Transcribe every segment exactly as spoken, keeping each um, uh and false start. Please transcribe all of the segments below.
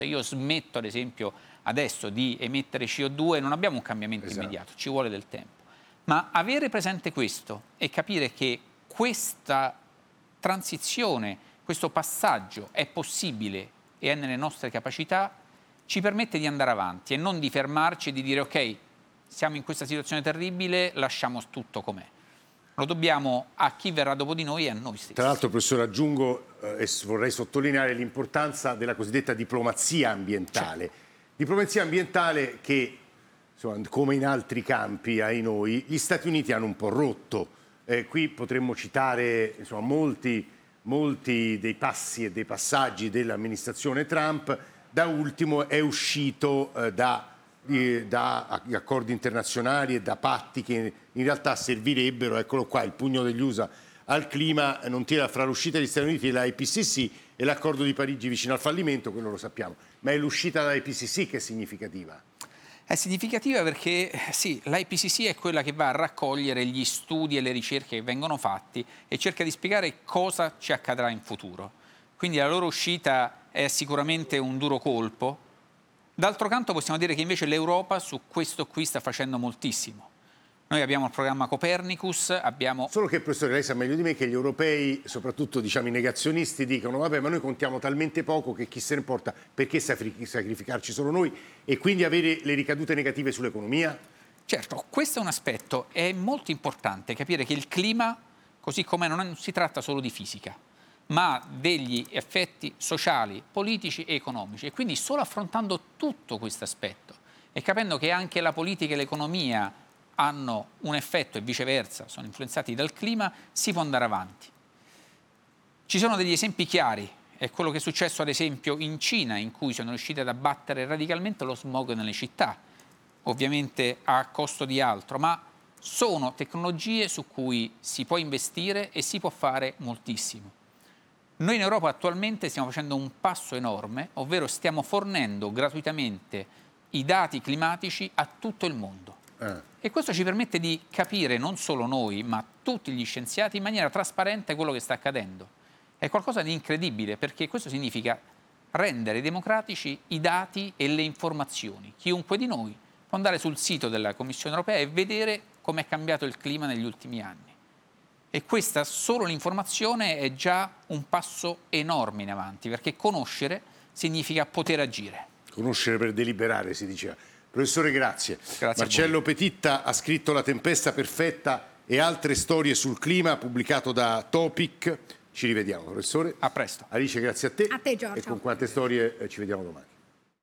Se io smetto, ad esempio, adesso di emettere C O due, non abbiamo un cambiamento Esatto. immediato, ci vuole del tempo. Ma avere presente questo e capire che questa transizione, questo passaggio è possibile e è nelle nostre capacità, ci permette di andare avanti e non di fermarci e di dire ok, siamo in questa situazione terribile, lasciamo tutto com'è. Lo dobbiamo a chi verrà dopo di noi e a noi stessi. Tra l'altro, professore, aggiungo eh, e vorrei sottolineare l'importanza della cosiddetta diplomazia ambientale. Certo. Diplomazia ambientale che, insomma, come in altri campi, ai noi, gli Stati Uniti hanno un po' rotto. Eh, qui potremmo citare insomma, molti, molti dei passi e dei passaggi dell'amministrazione Trump. Da ultimo è uscito eh, da... da accordi internazionali e da patti che in realtà servirebbero, eccolo qua, il pugno degli U S A al clima non tira fra l'uscita degli Stati Uniti e la I P C C e l'accordo di Parigi vicino al fallimento, quello lo sappiamo, ma è l'uscita dalla I P C C che è significativa. È significativa perché sì, l'I P C C è quella che va a raccogliere gli studi e le ricerche che vengono fatti e cerca di spiegare cosa ci accadrà in futuro. Quindi la loro uscita è sicuramente un duro colpo. D'altro canto possiamo dire che invece l'Europa su questo qui sta facendo moltissimo. Noi abbiamo il programma Copernicus, abbiamo... Solo che, professore, lei sa meglio di me che gli europei, soprattutto diciamo i negazionisti, dicono vabbè, ma noi contiamo talmente poco che chi se ne importa, perché sacrificarci solo noi e quindi avere le ricadute negative sull'economia? Certo, questo è un aspetto, è molto importante capire che il clima, così com'è, non si tratta solo di fisica, ma degli effetti sociali, politici e economici. E quindi solo affrontando tutto questo aspetto e capendo che anche la politica e l'economia hanno un effetto e viceversa, sono influenzati dal clima, si può andare avanti. Ci sono degli esempi chiari, è quello che è successo ad esempio in Cina, in cui sono riusciti ad abbattere radicalmente lo smog nelle città, ovviamente a costo di altro, ma sono tecnologie su cui si può investire e si può fare moltissimo. Noi in Europa attualmente stiamo facendo un passo enorme, ovvero stiamo fornendo gratuitamente i dati climatici a tutto il mondo. Eh. E questo ci permette di capire, non solo noi, ma tutti gli scienziati, in maniera trasparente quello che sta accadendo. È qualcosa di incredibile, perché questo significa rendere democratici i dati e le informazioni. Chiunque di noi può andare sul sito della Commissione europea e vedere come è cambiato il clima negli ultimi anni. E questa solo l'informazione è già un passo enorme in avanti, perché conoscere significa poter agire. Conoscere per deliberare, si diceva. Professore, grazie. Grazie. Marcello Petitta ha scritto La tempesta perfetta e altre storie sul clima, pubblicato da Topic. Ci rivediamo, professore. A presto. Alice, grazie a te. A te, Giorgio. E con quante storie eh, ci vediamo domani.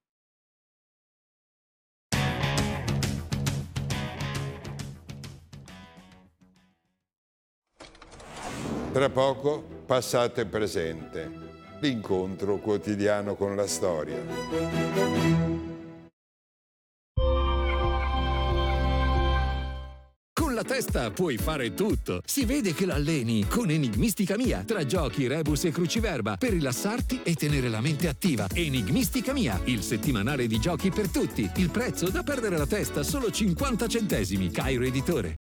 Tra poco, passato e presente, l'incontro quotidiano con la storia. Con la testa puoi fare tutto. Si vede che l'alleni con Enigmistica Mia, tra giochi, rebus e cruciverba, per rilassarti e tenere la mente attiva. Enigmistica Mia, il settimanale di giochi per tutti. Il prezzo da perdere la testa, solo cinquanta centesimi. Cairo Editore.